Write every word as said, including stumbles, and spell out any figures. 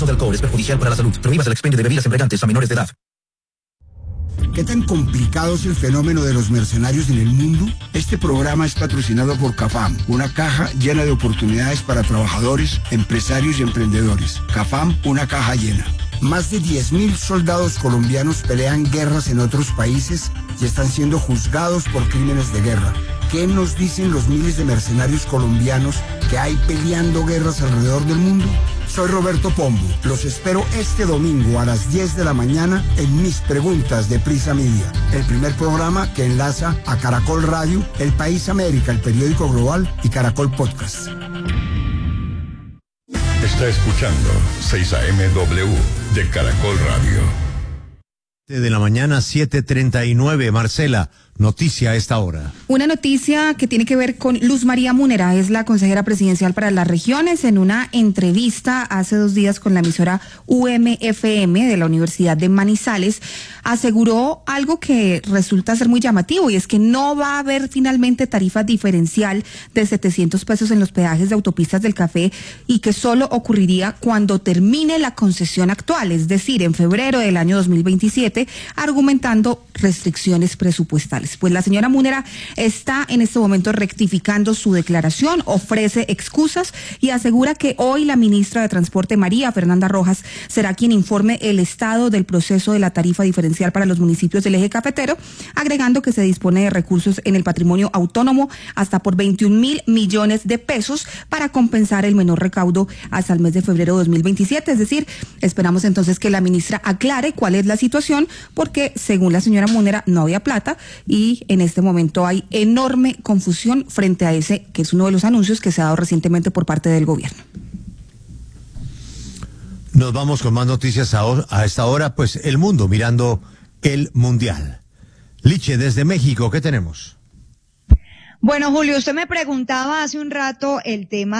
de alcohol es perjudicial para la salud. Prohíbas el expendio de bebidas embriagantes a menores de edad. ¿Qué tan complicado es el fenómeno de los mercenarios en el mundo? Este programa es patrocinado por CAFAM, una caja llena de oportunidades para trabajadores, empresarios y emprendedores. CAFAM, una caja llena. Más de diez mil soldados colombianos pelean guerras en otros países y están siendo juzgados por crímenes de guerra. ¿Qué nos dicen los miles de mercenarios colombianos que hay peleando guerras alrededor del mundo? Soy Roberto Pombo. Los espero este domingo a las diez de la mañana en Mis Preguntas de Prisa Media, el primer programa que enlaza a Caracol Radio, El País América, el periódico global y Caracol Podcast. Está escuchando seis A M W de Caracol Radio. De la mañana, siete treinta y nueve. Marcela, noticia a esta hora. Una noticia que tiene que ver con Luz María Múnera, es la consejera presidencial para las regiones. En una entrevista hace dos días con la emisora U M F M de la Universidad de Manizales, aseguró algo que resulta ser muy llamativo, y es que no va a haber finalmente tarifa diferencial de setecientos pesos en los peajes de autopistas del Café, y que solo ocurriría cuando termine la concesión actual, es decir, en febrero del año dos mil veintisiete, argumentando restricciones presupuestales. Pues la señora Múnera está en este momento rectificando su declaración, ofrece excusas y asegura que hoy la ministra de Transporte, María Fernanda Rojas, será quien informe el estado del proceso de la tarifa diferencial para los municipios del eje cafetero, agregando que se dispone de recursos en el patrimonio autónomo hasta por veintiún mil millones de pesos para compensar el menor recaudo hasta el mes de febrero de dos mil veintisiete. Es decir, esperamos entonces que la ministra aclare cuál es la situación, porque según la señora Múnera no había plata, y en este momento hay enorme confusión frente a ese, que es uno de los anuncios que se ha dado recientemente por parte del gobierno. Nos vamos con más noticias a, a esta hora, pues el mundo mirando el Mundial. Liche, desde México, ¿qué tenemos? Bueno, Julio, usted me preguntaba hace un rato el tema